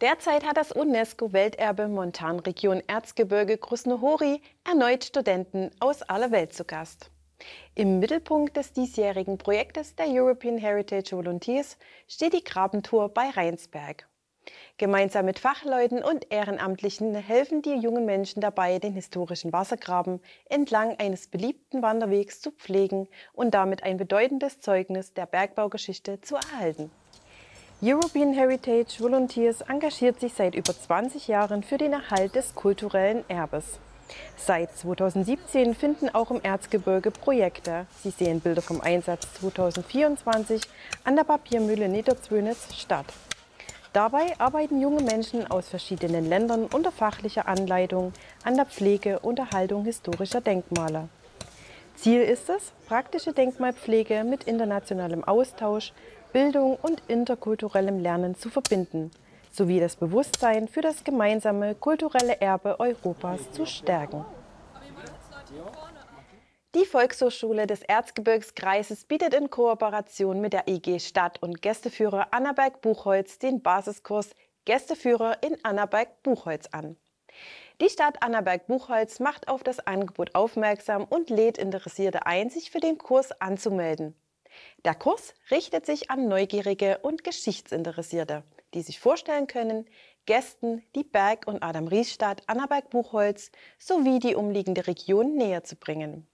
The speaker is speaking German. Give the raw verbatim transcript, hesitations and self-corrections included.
Derzeit hat das UNESCO-Welterbe Montanregion Erzgebirge Krusnohori erneut Studenten aus aller Welt zu Gast. Im Mittelpunkt des diesjährigen Projektes der European Heritage Volunteers steht die Grabentour bei Rheinsberg. Gemeinsam mit Fachleuten und Ehrenamtlichen helfen die jungen Menschen dabei, den historischen Wassergraben entlang eines beliebten Wanderwegs zu pflegen und damit ein bedeutendes Zeugnis der Bergbaugeschichte zu erhalten. European Heritage Volunteers engagiert sich seit über zwanzig Jahren für den Erhalt des kulturellen Erbes. Seit zweitausendsiebzehn finden auch im Erzgebirge Projekte, Sie sehen Bilder vom Einsatz zweitausendvierundzwanzig, an der Papiermühle Niederzwönitz statt. Dabei arbeiten junge Menschen aus verschiedenen Ländern unter fachlicher Anleitung an der Pflege und Erhaltung historischer Denkmale. Ziel ist es, praktische Denkmalpflege mit internationalem Austausch, Bildung und interkulturellem Lernen zu verbinden, sowie das Bewusstsein für das gemeinsame kulturelle Erbe Europas zu stärken. Die Volkshochschule des Erzgebirgskreises bietet in Kooperation mit der I G Stadt- und Gästeführer Annaberg-Buchholz den Basiskurs Gästeführer in Annaberg-Buchholz an. Die Stadt Annaberg-Buchholz macht auf das Angebot aufmerksam und lädt Interessierte ein, sich für den Kurs anzumelden. Der Kurs richtet sich an Neugierige und Geschichtsinteressierte, die sich vorstellen können, Gästen die Berg- und Adam-Ries-Stadt Annaberg-Buchholz sowie die umliegende Region näher zu bringen.